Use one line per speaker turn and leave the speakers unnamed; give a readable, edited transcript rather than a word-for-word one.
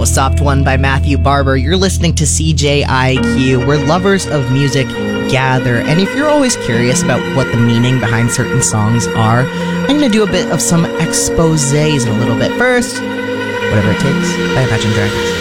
was Soft One by Matthew Barber. You're listening to CJIQ, where lovers of music gather. And if you're always curious about what the meaning behind certain songs are, I'm going to do a bit of some exposés in a little bit. First, Whatever It Takes by Imagine Dragons.